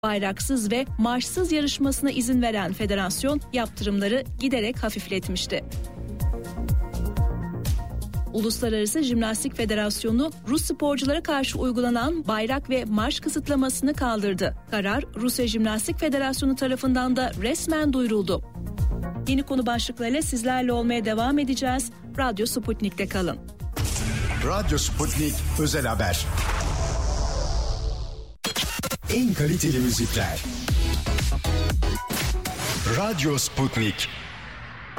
Bayraksız ve marşsız yarışmasına izin veren federasyon yaptırımları giderek hafifletmişti. Uluslararası Jimnastik Federasyonu Rus sporculara karşı uygulanan bayrak ve marş kısıtlamasını kaldırdı. Karar Rusya Jimnastik Federasyonu tarafından da resmen duyuruldu. Yeni konu başlıklarıyla sizlerle olmaya devam edeceğiz. Radyo Sputnik'te kalın. Radyo Sputnik Özel Haber. En kaliteli müzikler. Radyo Sputnik.